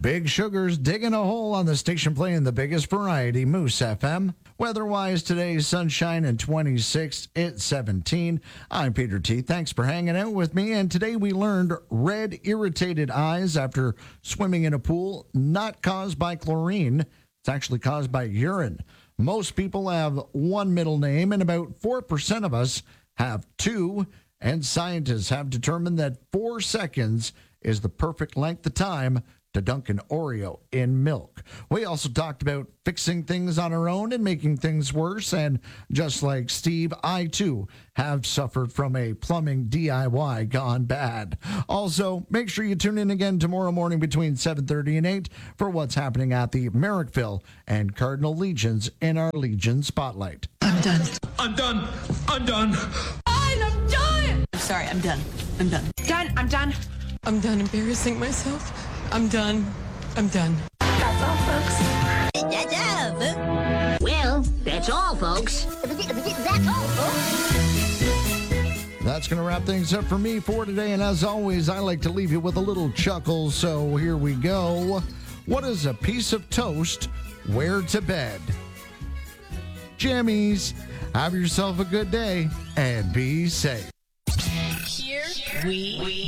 Big Sugar's digging a hole on the station playing the biggest variety, Moose FM. Weather-wise today, sunshine and 26, it's 17. I'm Peter T. Thanks for hanging out with me. And today we learned red irritated eyes after swimming in a pool, not caused by chlorine. It's actually caused by urine. Most people have one middle name, and about 4% of us have two. And scientists have determined that 4 seconds is the perfect length of time to dunk an Oreo in milk. We also talked about fixing things on our own and making things worse. And just like Steve, I too have suffered from a plumbing DIY gone bad. Also, make sure you tune in again tomorrow morning between 7:30 and 8 for what's happening at the Merrickville and Cardinal Legions in our Legion Spotlight. I'm done. I'm done. I'm done. Fine, I'm done. I'm sorry, I'm done. I'm done. Done. I'm done. I'm done embarrassing myself. I'm done. I'm done. That's all, folks. That's all, folks. Well, that's all, folks. That's all, folks. That's going to wrap things up for me for today. And as always, I like to leave you with a little chuckle. So here we go. What does a piece of toast wear to bed? Jammies. Have yourself a good day and be safe. Here we